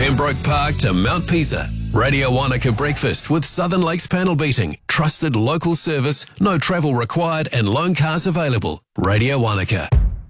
Pembroke Park to Mount Pisa. Radio Wanaka breakfast with Southern Lakes panel beating. Trusted local service, no travel required and loan cars available. Radio Wanaka.